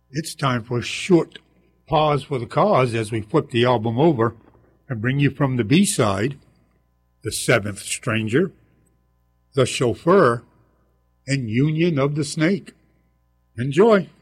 It's time for a short pause for the cause as we flip the album over and bring you from the B-side, The Seventh Stranger, The Chauffeur, and Union of the Snake. Enjoy.